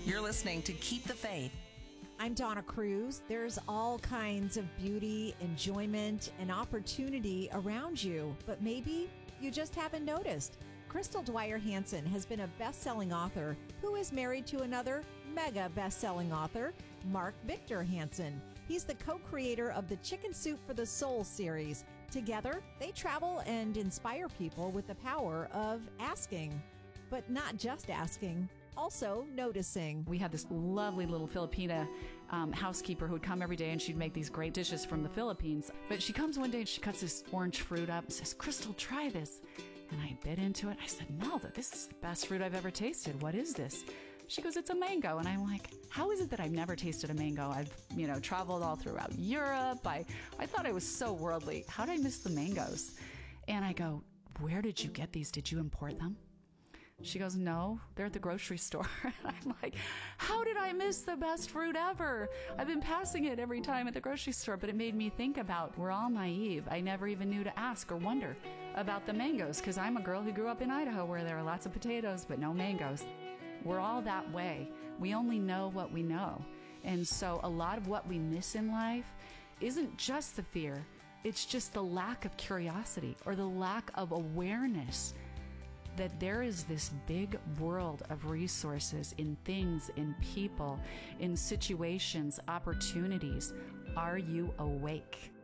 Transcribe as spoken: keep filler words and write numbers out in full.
You're listening to Keep the Faith. I'm Donna Cruz. There's all kinds of beauty, enjoyment, and opportunity around you, but maybe you just haven't noticed. Crystal Dwyer Hansen has been a best-selling author who is married to another mega best-selling author, Mark Victor Hansen. He's the co-creator of the Chicken Soup for the Soul series. Together, they travel and inspire people with the power of asking, but not just asking, also noticing. We had this lovely little Filipina um, housekeeper who would come every day, and she'd make these great dishes from the Philippines. But she comes one day and she cuts this orange fruit up and says, "Crystal, try this." And I bit into it. I said, "No, this is the best fruit I've ever tasted. What is this?" She goes, "It's a mango." And I'm like, how is it that I've never tasted a mango? I've, you know, traveled all throughout Europe. I, I thought I was so worldly. How did I miss the mangoes? And I go, "Where did you get these? Did you import them?" She goes, "No, they're at the grocery store." I'm like, how did I miss the best fruit ever? I've been passing it every time at the grocery store, but it made me think about, we're all naive. I never even knew to ask or wonder about the mangoes, because I'm a girl who grew up in Idaho where there are lots of potatoes, but no mangoes. We're all that way. We only know what we know. And so a lot of what we miss in life isn't just the fear. It's just the lack of curiosity or the lack of awareness that there is this big world of resources in things, in people, in situations, opportunities. Are you awake?